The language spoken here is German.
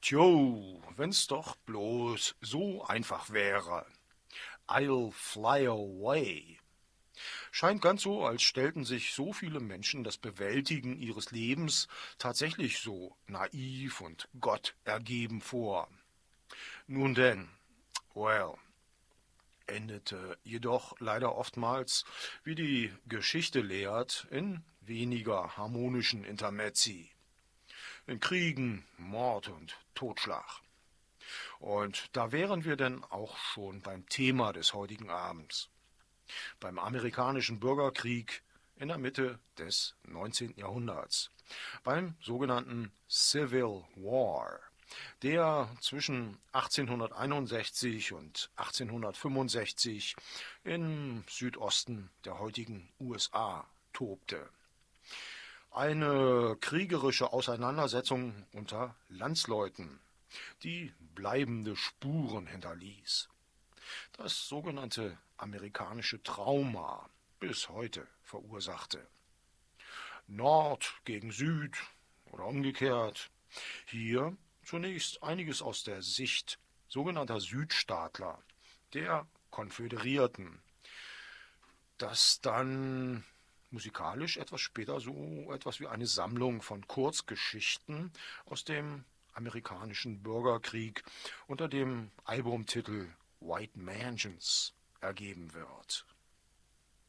Tjo, wenn's doch bloß so einfach wäre. I'll fly away. Scheint ganz so, als stellten sich so viele Menschen das Bewältigen ihres Lebens tatsächlich so naiv und Gott ergeben vor. Nun denn, well, endete jedoch leider oftmals, wie die Geschichte lehrt, in weniger harmonischen Intermezzi, in Kriegen, Mord und Totschlag. Und da wären wir denn auch schon beim Thema des heutigen Abends, beim amerikanischen Bürgerkrieg in der Mitte des 19. Jahrhunderts, beim sogenannten Civil War, der zwischen 1861 und 1865 im Südosten der heutigen USA tobte. Eine kriegerische Auseinandersetzung unter Landsleuten, die bleibende Spuren hinterließ. Das sogenannte amerikanische Trauma bis heute verursachte. Nord gegen Süd oder umgekehrt. Hier zunächst einiges aus der Sicht sogenannter Südstaatler, der Konföderierten, das dann musikalisch etwas später so etwas wie eine Sammlung von Kurzgeschichten aus dem amerikanischen Bürgerkrieg unter dem Albumtitel White Mansions ergeben wird.